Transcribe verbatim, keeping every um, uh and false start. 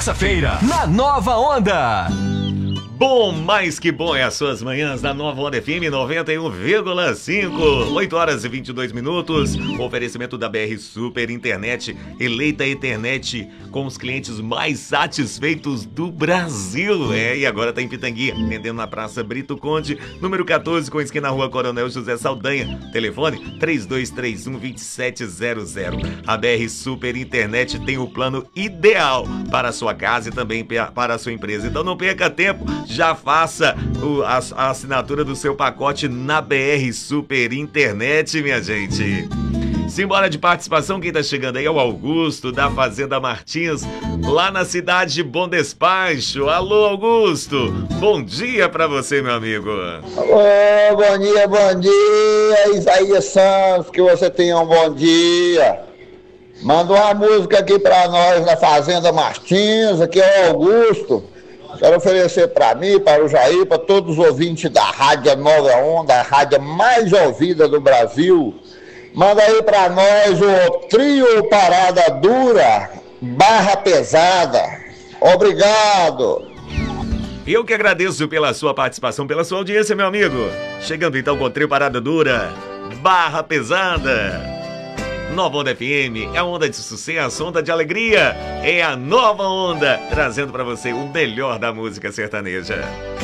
terça-feira, na Nova Onda. Bom, mais que bom é as suas manhãs da Nova Onda F M noventa e um vírgula cinco, oito horas e vinte e dois minutos. Oferecimento da B R Super Internet, eleita a internet com os clientes mais satisfeitos do Brasil. É, e agora tá em Pitanguinha, vendendo na Praça Brito Conde, número quatorze, com esquina Rua Coronel José Saldanha. Telefone três dois três um, dois sete zero zero. A B R Super Internet tem o plano ideal para a sua casa e também para a sua empresa. Então não perca tempo. Já faça o, a, a assinatura do seu pacote na B R Super Internet, minha gente. Simbora de participação, quem tá chegando aí é o Augusto, da Fazenda Martins, lá na cidade de Bom Despacho. Alô, Augusto, bom dia pra você, meu amigo. Alô, bom dia, bom dia, Isaías Santos, que você tenha um bom dia. Manda uma música aqui pra nós na Fazenda Martins, aqui é o Augusto. Quero oferecer para mim, para o Jair, para todos os ouvintes da Rádio Nova Onda, a rádio mais ouvida do Brasil. Manda aí para nós o trio Parada Dura, Barra Pesada. Obrigado. Eu que agradeço pela sua participação, pela sua audiência, meu amigo. Chegando então com o trio Parada Dura, Barra Pesada. Nova Onda F M é a onda de sucesso, onda de alegria. É a Nova Onda, trazendo para você o melhor da música sertaneja.